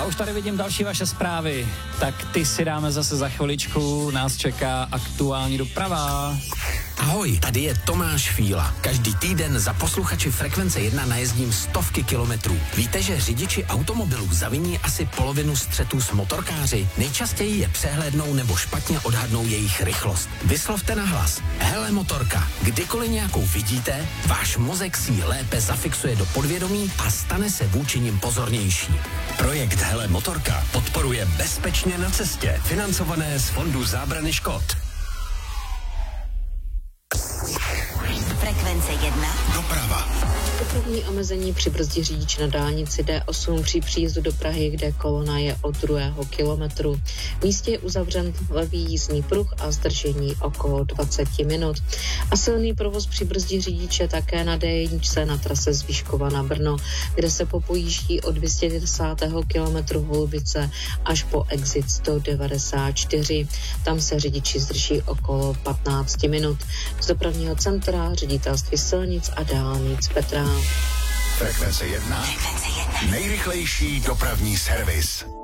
A už tady vidím další vaše zprávy. Tak ty si dáme zase za chviličku. Nás čeká aktuální doprava. Ahoj, tady je Tomáš Fíla. Každý týden za posluchači Frekvence 1 najezdím stovky kilometrů. Víte, že řidiči automobilů zaviní asi polovinu střetů s motorkáři? Nejčastěji je přehlédnou nebo špatně odhadnou jejich rychlost. Vyslovte nahlas. Hele motorka. Kdykoliv nějakou vidíte, váš mozek si ji lépe zafixuje do podvědomí a stane se vůči nim pozornější. Projekt Hele motorka podporuje Bezpečně na cestě, financované z Fondu zábrany škod. Frekvence 1. Doprava. Dopravní omezení přibrzdí řidič na dálnici D8 při příjezdu do Prahy, kde kolona je od 2. kilometru. V místě je uzavřen levý jízdní pruh a zdržení okolo 20 minut. A silný provoz přibrzdí řidiče také na D1 na trase z Výškova na Brno, kde se popojíždí od 210. kilometru Holubice až po exit 194. Tam se řidiči zdrží okolo 15 minut. Z dopravního centra Ředitelství silnic a dálnic Petra. Frekvence 1. Nejrychlejší dopravní servis.